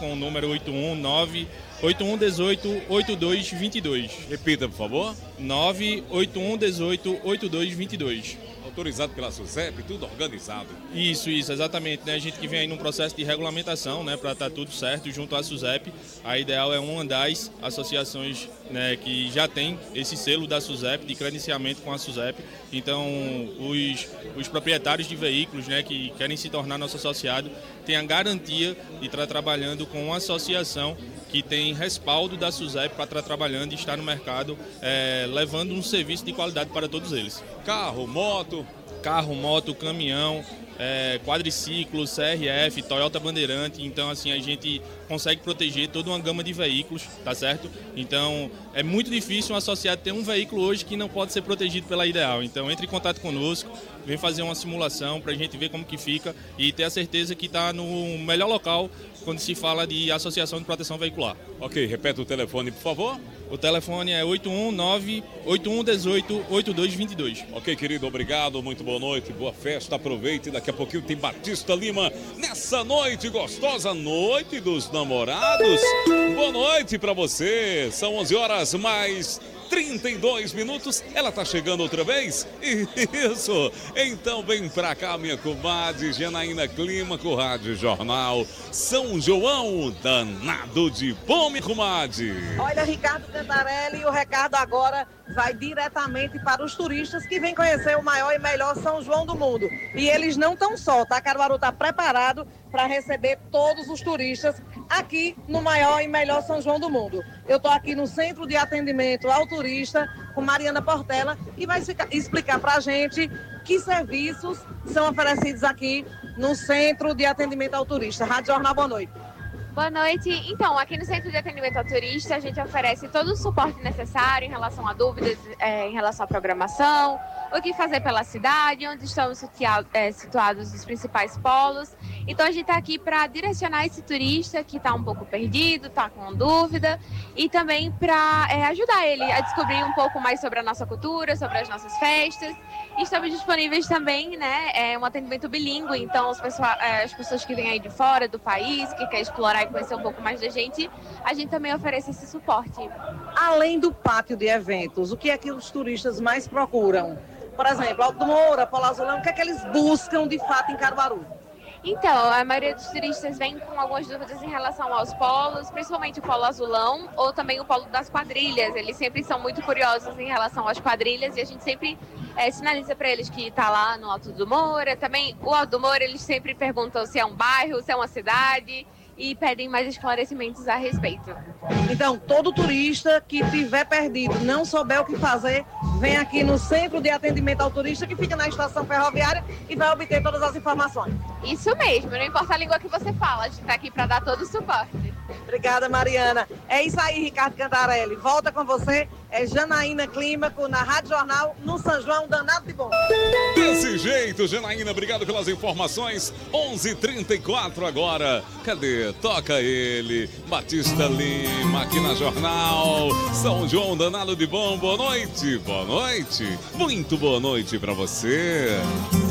com o número 819 8118 8222. Repita, por favor. 98118 8222. Autorizado pela SUSEP, tudo organizado. Isso, exatamente. Né? A gente que vem aí num processo de regulamentação, né, para estar tudo certo junto à SUSEP. A ideal é uma das associações, né, que já tem esse selo da SUSEP, de credenciamento com a SUSEP. Então, os proprietários de veículos, né, que querem se tornar nosso associado têm a garantia de estar trabalhando com uma associação que tem respaldo da SUSEP para estar trabalhando e estar no mercado, levando um serviço de qualidade para todos eles. Carro, moto, caminhão, quadriciclo, CRF, Toyota Bandeirante. Então, assim, a gente consegue proteger toda uma gama de veículos, tá certo? Então, é muito difícil um associado ter um veículo hoje que não pode ser protegido pela Ideal. Então, entre em contato conosco, vem fazer uma simulação para a gente ver como que fica e ter a certeza que está no melhor local quando se fala de associação de proteção veicular. Ok, repete o telefone, por favor. O telefone é 819-8118-8222. Ok, querido, obrigado, muito boa noite, boa festa, aproveite, daqui a pouquinho tem Batista Lima nessa noite gostosa, noite dos namorados. Boa noite pra você, são 11 horas mais 32 minutos, ela tá chegando outra vez? Isso, então vem pra cá, minha comadre Janaína Clima com o Rádio Jornal São João, danado de bom, minha comadre. Olha, Ricardo Cantarelli, o recado agora vai diretamente para os turistas que vêm conhecer o maior e melhor São João do mundo. E eles não estão só, tá? Caruaru está preparado para receber todos os turistas aqui no maior e melhor São João do mundo. Eu estou aqui no Centro de Atendimento ao Turista com Mariana Portela, que vai explicar para a gente que serviços são oferecidos aqui no Centro de Atendimento ao Turista. Rádio Jornal, boa noite. Boa noite. Então, aqui no Centro de Atendimento ao Turista, a gente oferece todo o suporte necessário em relação a dúvidas, em relação à programação, o que fazer pela cidade, onde estão situados os principais polos. Então, a gente está aqui para direcionar esse turista que está um pouco perdido, está com dúvida, e também para ajudar ele a descobrir um pouco mais sobre a nossa cultura, sobre as nossas festas. E estamos disponíveis também, né, um atendimento bilíngue, então as pessoas que vêm aí de fora do país, que querem explorar e conhecer um pouco mais da gente, a gente também oferece esse suporte. Além do pátio de eventos, o que é que os turistas mais procuram? Por exemplo, Alto do Moura, Polo Azulão, o que é que eles buscam de fato em Caruaru? Então, a maioria dos turistas vem com algumas dúvidas em relação aos polos, principalmente o Polo Azulão ou também o Polo das Quadrilhas. Eles sempre são muito curiosos em relação às quadrilhas e a gente sempre sinaliza para eles que está lá no Alto do Moura. Também o Alto do Moura, eles sempre perguntam se é um bairro, se é uma cidade e pedem mais esclarecimentos a respeito. Então, todo turista que estiver perdido, não souber o que fazer, vem aqui no Centro de Atendimento ao Turista, que fica na estação ferroviária, e vai obter todas as informações. Isso mesmo, não importa a língua que você fala, a gente está aqui para dar todo o suporte. Obrigada, Mariana. É isso aí, Ricardo Cantarelli. Volta com você, é Janaína Clímaco, na Rádio Jornal, no São João, danado de bom. Desse jeito, Janaína, obrigado pelas informações. 11h34 agora. Cadê? Toca ele. Batista Lima, aqui na Jornal São João, danado de bom. Boa noite, boa noite. Muito boa noite pra você.